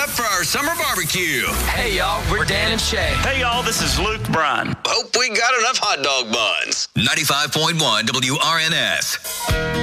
up for our summer barbecue. Hey, y'all, we're Dan and Shay. Hey, y'all, this is Luke Bryan. Hope we got enough hot dog buns. 95.1 WRNS.